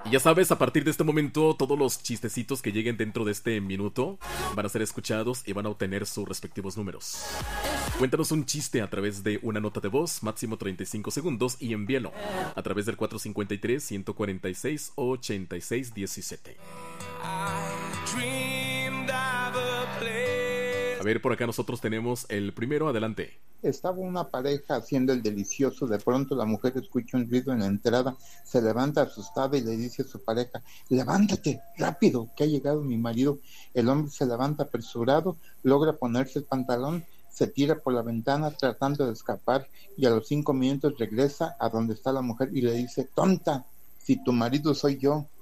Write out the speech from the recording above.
Y ya sabes, a partir de este momento, todos los chistecitos que lleguen dentro de este minuto van a ser escuchados y van a obtener sus respectivos números. Cuéntanos un chiste a través de una nota de voz, máximo 35 segundos, y envíalo a través del 453-146-8617. A ver, por acá nosotros tenemos el primero, adelante. Estaba una pareja haciendo el delicioso, de pronto la mujer escucha un ruido en la entrada, se levanta asustada y le dice a su pareja: levántate, rápido, que ha llegado mi marido. El hombre se levanta apresurado, logra ponerse el pantalón, se tira por la ventana tratando de escapar y a los 5 minutos regresa a donde está la mujer y le dice: tonta, si tu marido soy yo.